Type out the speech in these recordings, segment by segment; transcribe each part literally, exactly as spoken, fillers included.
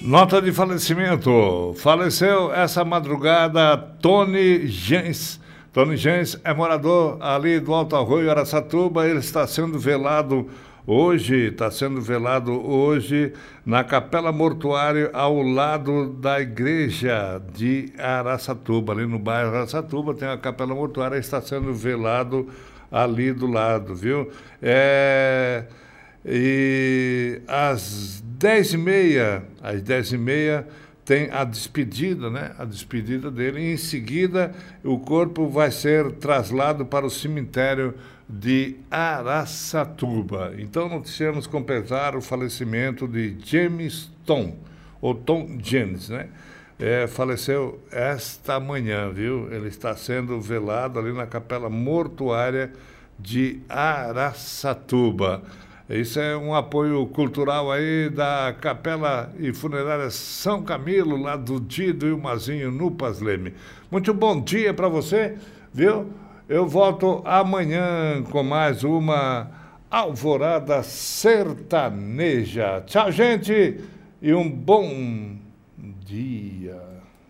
Nota de falecimento. Faleceu essa madrugada Tony Gens. Tony Gens é morador ali do Alto Arroio, Araçatuba. Ele está sendo velado hoje, está sendo velado hoje na Capela Mortuária ao lado da igreja de Araçatuba. Ali no bairro Araçatuba tem a Capela Mortuária, está sendo velado ali do lado, viu? É... E às dez e meia, às dez e meia tem a despedida, né? A despedida dele. E em seguida, o corpo vai ser trasladado para o cemitério de Araçatuba. Então, noticiamos com pesar o falecimento de James Tom, ou Tom James, né? É, faleceu esta manhã, viu? Ele está sendo velado ali na Capela Mortuária de Araçatuba. Isso é um apoio cultural aí da Capela e Funerária São Camilo, lá do Dido e o Mazinho, no Pasleme. Muito bom dia para você, viu? Eu volto amanhã com mais uma Alvorada Sertaneja. Tchau, gente, e um bom dia.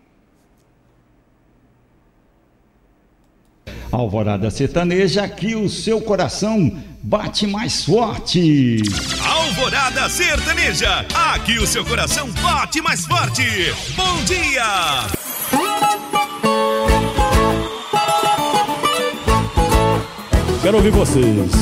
Alvorada Sertaneja, aqui o seu coração bate mais forte. Alvorada Sertaneja, aqui o seu coração bate mais forte. Bom dia! Quero ouvir vocês.